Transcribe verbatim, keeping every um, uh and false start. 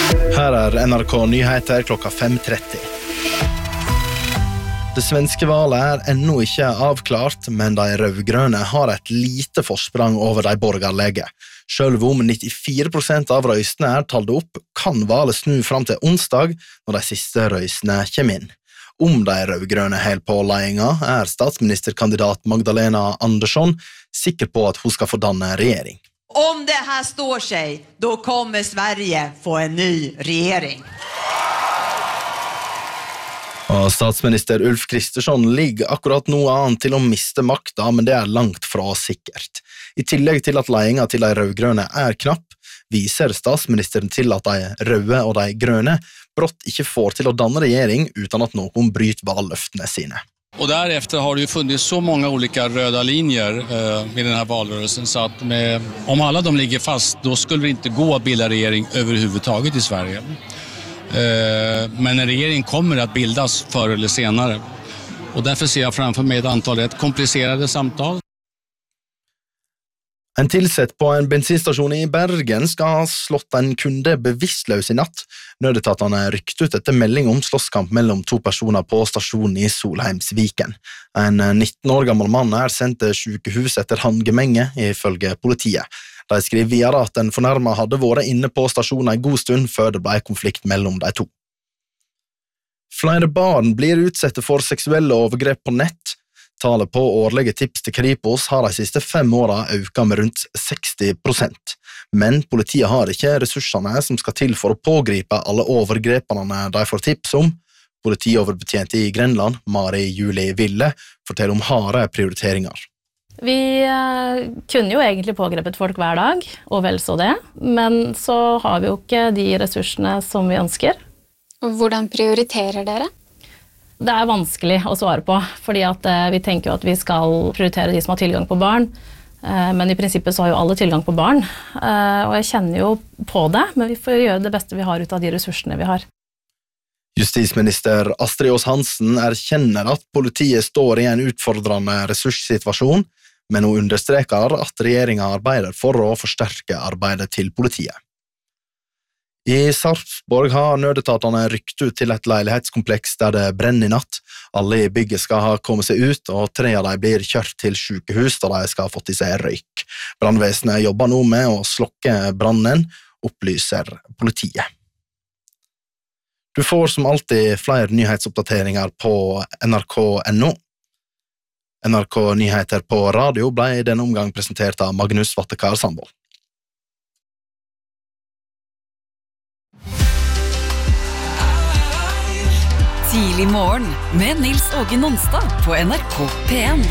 Her er N R K Nyheter klokka fem tretti. Det svenske valet er ennå ikke avklart, men de rødgrønne har et lite forsprang over de borgerlige. Selv om nittifire prosent av røystene er talt opp, kan valet snu fram til onsdag når de siste røystene kommer inn. Om de rødgrønne helt på ledelsen er statsministerkandidat Magdalena Andersson sikker på at hun skal få danne regjering. Om det här står sig, då kommer Sverige få en ny regering. Og statsminister Ulf Kristersson ligger akkurat noe annet til å miste makta, men det er langt fra sikkert. I tillegg til at ledelsen til de rødgrønne er knapp, viser statsministeren til at de røde og de grønne brått ikke får til å danne regjering uten at noen bryter valløftene sine. Och därefter har det ju funnits så många olika röda linjer eh, med den här valrörelsen så att med, om alla de ligger fast då skulle det inte gå att bilda regering överhuvudtaget i Sverige. Eh, men en regering kommer att bildas förr eller senare. Och därför ser jag framför mig ett antal rätt komplicerade samtal. En tilsett på en bensinstasjon i Bergen skal ha slått en kunde bevisstløs i natt. Nødetatene er rykt ut etter melding om slåsskamp mellom to personer på stasjonen i Solheimsviken. En nitten år gammel mann er sendt til sykehus etter handgemenge, ifølge politiet. De skriver videre at den fornærmede hadde vært inne på stasjonen en god stund før det ble konflikt mellom de to. Flere barn blir utsatt for seksuelle overgrep på nett. Tallet på årlige tips til Kripos har de siste fem årene økt med rundt seksti prosent. Men politiet har ikke ressursene som skal til for å pågripe alle overgrepene de får tips om. Politioverbetjent i Grenland, Mari Julie Ville, forteller om harde prioriteringer. Vi kunne jo egentlig pågrepet folk hver dag, og vel så det, men så har vi jo ikke de ressursene som vi ønsker. Hvordan prioriterer dere? Det er vanskelig å svare på, fordi at vi tenker jo at vi skal prioritere de som har tilgang på barn, men i prinsippet så har jo alle tilgang på barn, og jeg kjenner jo på det, men vi får gjøre det beste vi har ut av de ressursene vi har. Justisminister Astrid Aas Hansen erkjenner at politiet står i en utfordrende ressurssituasjon, men hun understreker at regjeringen arbeider for å forsterke arbeidet til politiet. I Sarpsborg har nødetatene rykt ut til et leilighetskompleks der det brenner i natt. Alle i bygget skal ha kommet seg ut, og tre av dem blir kjørt til sykehus da de skal ha fått i seg røyk. Brannvesenet jobber nå med å slokke brannen, opplyser politiet. Du får som alltid flere nyhetsoppdateringer på N R K punktum N O. N R K Nyheter på radio ble i denne omgang presentert av Magnus Vattekar Sandvold. Tidlig morgen med Nils Åge Nonstad på N R K P en.